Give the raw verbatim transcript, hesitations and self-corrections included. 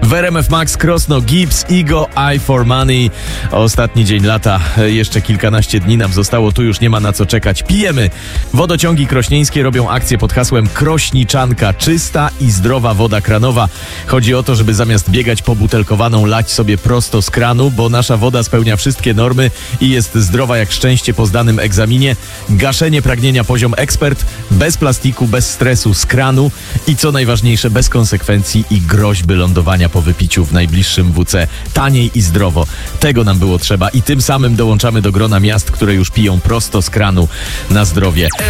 W R M F Max Krosno, Gibbs, Igo, I for Money. Ostatni dzień lata, jeszcze kilkanaście dni nam zostało, tu już nie ma na co czekać. Pijemy! Wodociągi krośnieńskie robią akcję pod hasłem Krośniczanka. Czysta i zdrowa woda kranowa. Chodzi o to, żeby zamiast biegać po butelkowaną lać sobie prosto z kranu, bo nasza woda spełnia wszystkie normy i jest zdrowa jak szczęście po zdanym egzaminie. Gaszenie pragnienia poziom ekspert, bez plastiku, bez stresu, z kranu i co najważniejsze, bez konsekwencji i groźby lądowania po wypiciu w najbliższym W C. Taniej i zdrowo. Tego nam było trzeba i tym samym dołączamy do grona miast, które już piją prosto z kranu na zdrowie.